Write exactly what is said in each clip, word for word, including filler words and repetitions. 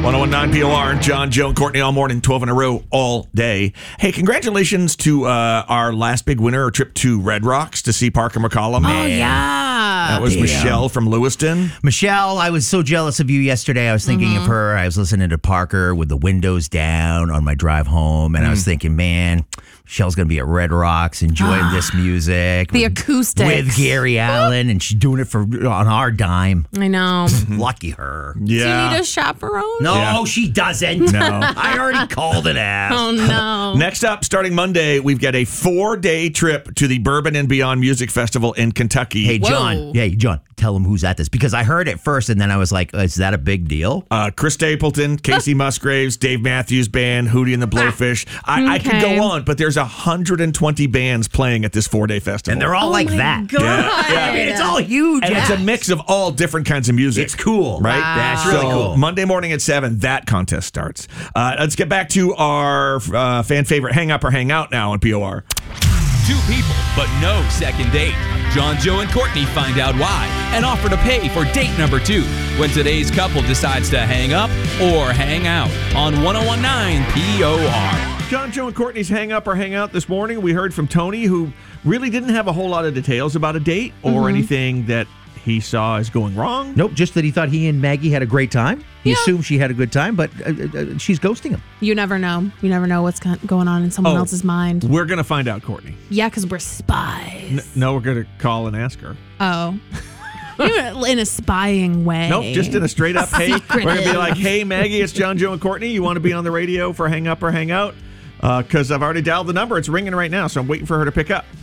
one oh one nine P O R, John, Joe, and Courtney all morning, twelve in a row, all day. Hey, congratulations to uh, our last big winner, a trip to Red Rocks to see Parker McCollum. Oh, yeah. That was Damn. Michelle from Lewiston. Michelle, I was so jealous of you yesterday. I was thinking Mm-hmm. of her. I was listening to Parker with the windows down on my drive home, and I was thinking, man, Michelle's going to be at Red Rocks enjoying this music. The with, acoustics. With Gary Allen, and she's doing it for on our dime. I know. Lucky her. Do you Yeah. need a chaperone? No, Yeah. she doesn't. No. I already called it out. Oh, no. Next up, starting Monday, we've got a four-day trip to the Bourbon and Beyond Music Festival in Kentucky. Hey, John. Whoa. Hey, John, tell him who's at this. Because I heard it first, and then I was like, is that a big deal? Uh, Chris Stapleton, Casey Musgraves, Dave Matthews Band, Hootie and the Blowfish. I, I could Okay. go on, but there's one hundred twenty bands playing at this four-day festival. And they're all Oh like my that. God. Yeah. I mean, it's all huge. And it's a mix of all different kinds of music. It's cool. Right? Wow. That's really So, cool. Monday morning at seven, that contest starts. Uh, let's get back to our uh, fan favorite Hang Up or Hang Out now on P O R. Two people, but no second date. John, Joe, and Courtney find out why and offer to pay for date number two when today's couple decides to hang up or hang out on one oh one nine P O R. John, Joe, and Courtney's Hang Up or Hang Out this morning. We heard from Tony, who really didn't have a whole lot of details about a date or anything that he saw as going wrong. Nope, just that he thought he and Maggie had a great time. He Yeah. assumed she had a good time, but uh, uh, she's ghosting him. You never know. You never know what's go- going on in someone Oh. else's mind. We're going to find out, Courtney. Yeah, because we're spies. N- no, we're going to call and ask her. Oh. You- in a spying way. Nope, just in a straight up, hey, we're going to be Secretive. like, hey, Maggie, it's John, Joe, and Courtney. You want to be on the radio for Hang Up or Hang Out? Because I've already dialed the number. It's ringing right now, so I'm waiting for her to pick up.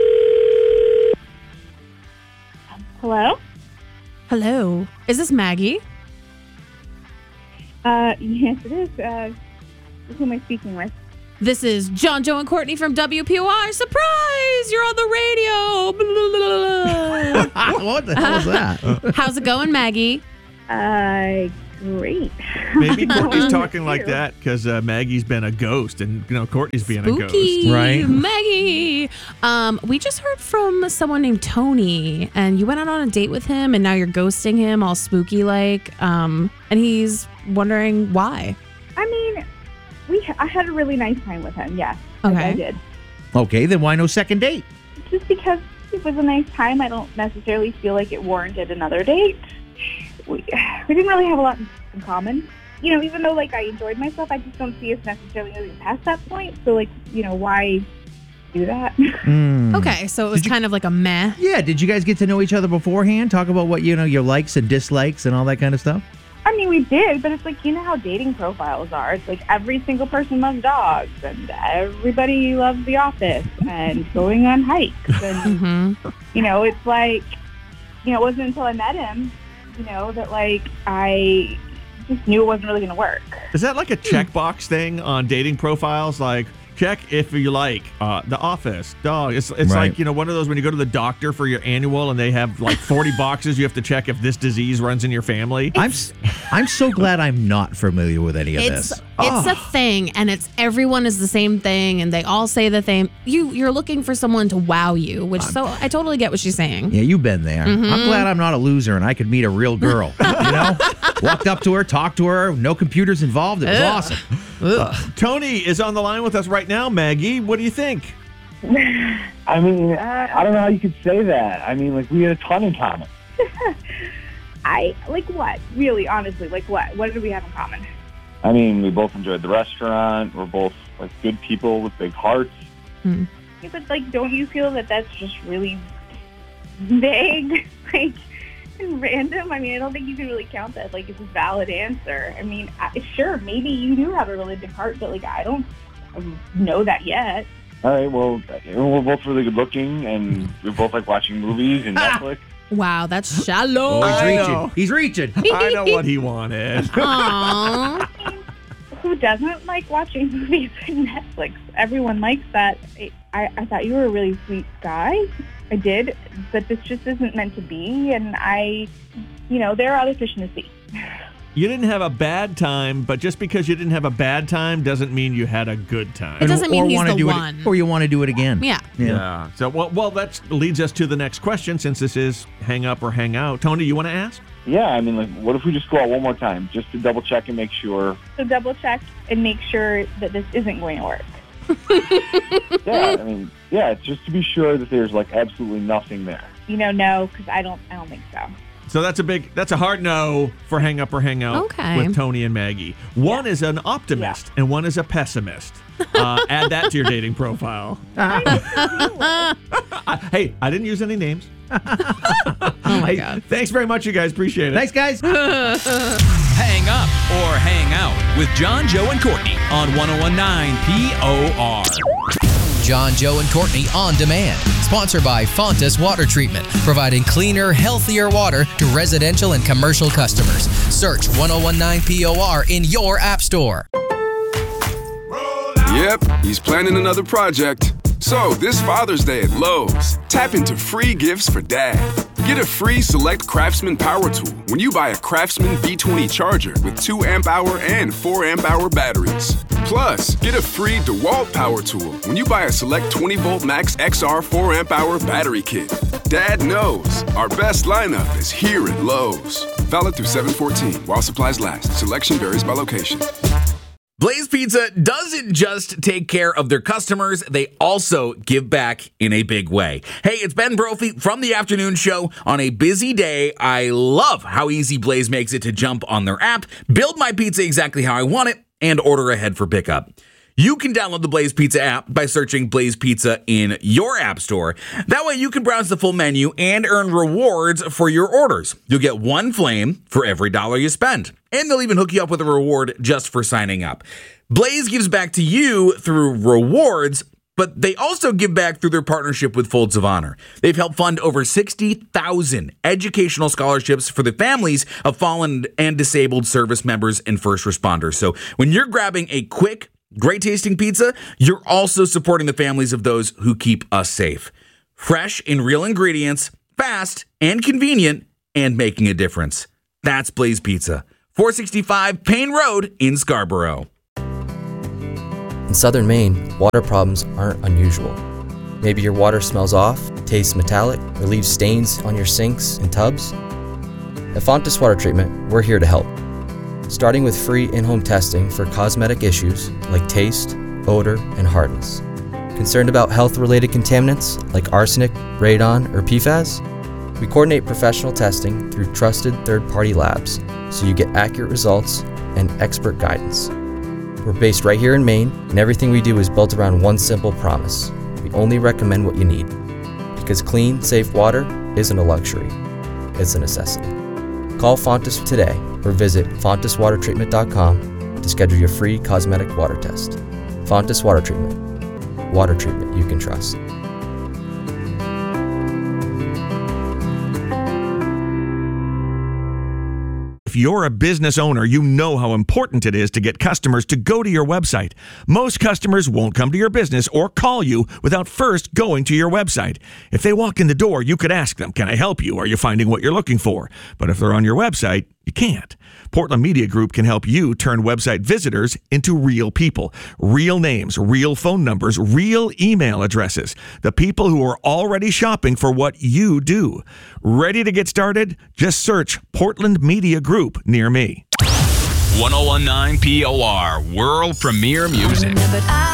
Hello? Hello. Is this Maggie? Uh, yes, it is. Uh, who am I speaking with? This is John, Joe, and Courtney from W P O R. Surprise! You're on the radio. Blah, blah, blah, blah. What the hell is that? How's it going, Maggie? Uh, great. Maybe Courtney's Um, talking like you. that because uh, Maggie's been a ghost, and you know Courtney's being a ghost. Spooky, Right. Maggie. Um, we just heard from someone named Tony, and you went out on a date with him, and now you're ghosting him, all spooky like. Um, and he's wondering why. I mean, we I had a really nice time with him, yes. I- Okay. I did. Okay, then why no second date? Just because it was a nice time, I don't necessarily feel like it warranted another date. We, we didn't really have a lot in common. You know, even though, like, I enjoyed myself, I just don't see us necessarily moving past that point. So, like, you know, why do that? Hmm. Okay, so it was Did you- kind of like a meh. Yeah, did you guys get to know each other beforehand? Talk about what, you know, your likes and dislikes and all that kind of stuff? I mean, we did, but it's like, you know how dating profiles are. It's like every single person loves dogs, and everybody loves The Office, and going on hikes. And, Mm-hmm. you know, it's like, you know, it wasn't until I met him, you know, that, like, I just knew it wasn't really going to work. Is that like a checkbox thing on dating profiles? Like, check if you like uh, The Office, dog. It's it's Right. like, you know, one of those when you go to the doctor for your annual and they have like forty boxes you have to check if this disease runs in your family. I'm s- I'm so glad I'm not familiar with any of It's this. it's a thing, and it's everyone is the same thing, and they all say the same. You you're looking for someone to wow you, which so I totally get what she's saying. Yeah, you've been there. Mm-hmm. I'm glad I'm not a loser and I could meet a real girl. You know? Walked up to her, talked to her, no computers involved. It was awesome. Tony is on the line with us right now. Maggie, what do you think? I mean, I don't know how you could say that. I mean, like, we had a ton in common. I, like what? Really, honestly, like what? What do we have in common? I mean, we both enjoyed the restaurant. We're both, like, good people with big hearts. Yeah, but, like, don't you feel that that's just really vague, like, and random? I mean, I don't think you can really count that, like, it's a valid answer. I mean, I, sure, maybe you do have a really big heart, but, like, I don't know that yet. All right, well, we're both really good looking, and we both like watching movies and Netflix. Wow, that's shallow. Oh, he's I reaching. know. He's reaching. I know what he wanted. Aww. Who doesn't like watching movies on Netflix? Everyone likes that. I, I, I thought you were a really sweet guy. I did, but this just isn't meant to be, and I, you know, there are other fish in the sea. You didn't have a bad time, but just because you didn't have a bad time doesn't mean you had a good time. It doesn't mean or he's wanna the do one. It, or you want to do it again. Yeah. Yeah. So, well, well, that leads us to the next question since this is hang up or hang out. Tony, you want to ask? yeah, I mean, like, what if we just go out one more time just to double check and make sure? So double check and make sure that this isn't going to work. Yeah, I mean, yeah, it's just to be sure that there's like absolutely nothing there. You know, no, because I don't, I don't think so. So that's a big, that's a hard no for hang up or hang out Okay. with Tony and Maggie. One is an optimist Yeah. and one is a pessimist. Uh, add that to your dating profile. I- hey, I didn't use any names. Oh my Hey, God. thanks very much, you guys. Appreciate it. Thanks, guys. Hang up or hang out with John, Joe, and Courtney on one oh one nine P O R. John, Joe, and Courtney on demand. Sponsored by Fontas Water Treatment, providing cleaner, healthier water to residential and commercial customers. Search one oh one nine P O R in your app store. Yep, he's planning another project. So, this Father's Day at Lowe's, tap into free gifts for Dad. Get a free Select Craftsman power tool when you buy a Craftsman B twenty charger with two amp hour and four amp hour batteries. Plus, get a free DeWalt power tool when you buy a Select twenty volt Max X R four amp hour battery kit. Dad knows our best lineup is here at Lowe's. Valid through seven fourteen while supplies last. Selection varies by location. Blaze Pizza doesn't just take care of their customers, they also give back in a big way. Hey, it's Ben Brophy from the afternoon show. On a busy day, I love how easy Blaze makes it to jump on their app, build my pizza exactly how I want it, and order ahead for pickup. You can download the Blaze Pizza app by searching Blaze Pizza in your app store. That way you can browse the full menu and earn rewards for your orders. You'll get one flame for every dollar you spend. And they'll even hook you up with a reward just for signing up. Blaze gives back to you through rewards, but they also give back through their partnership with Folds of Honor. They've helped fund over sixty thousand educational scholarships for the families of fallen and disabled service members and first responders. So when you're grabbing a quick, great tasting pizza, you're also supporting the families of those who keep us safe. Fresh and real ingredients, fast and convenient, and making a difference. That's Blaze Pizza, four sixty-five Payne Road in Scarborough. In southern Maine, water problems aren't unusual. Maybe your water smells off, tastes metallic, or leaves stains on your sinks and tubs. At Fontas Water Treatment, we're here to help. Starting with free in-home testing for cosmetic issues like taste, odor, and hardness. Concerned about health-related contaminants like arsenic, radon, or P FAS? We coordinate professional testing through trusted third-party labs so you get accurate results and expert guidance. We're based right here in Maine, and everything we do is built around one simple promise. We only recommend what you need. Because clean, safe water isn't a luxury, it's a necessity. Call Fontas today or visit fontas water treatment dot com to schedule your free cosmetic water test. Fontas Water Treatment. Water treatment you can trust. If you're a business owner, you know how important it is to get customers to go to your website. Most customers won't come to your business or call you without first going to your website. If they walk in the door, you could ask them, "Can I help you? Are you finding what you're looking for?" But if they're on your website, you can't. Portland Media Group can help you turn website visitors into real people. Real names, real phone numbers, real email addresses. The people who are already shopping for what you do. Ready to get started? Just search Portland Media Group near me. one oh one nine P O R, world premiere music.